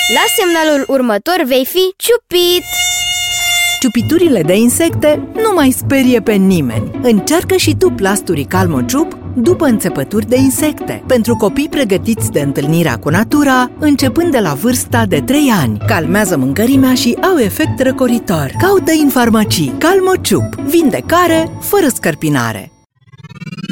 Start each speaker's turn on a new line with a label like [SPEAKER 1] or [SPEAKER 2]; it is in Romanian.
[SPEAKER 1] La semnalul următor vei fi ciupit!
[SPEAKER 2] Ciupiturile de insecte nu mai sperie pe nimeni. Încearcă și tu plasturii Calmociup după înțepături de insecte. Pentru copii pregătiți de întâlnirea cu natura, începând de la vârsta de 3 ani. Calmează mâncărimea și au efect răcoritor. Caută în farmacii Calmociup. Vindecare fără scărpinare.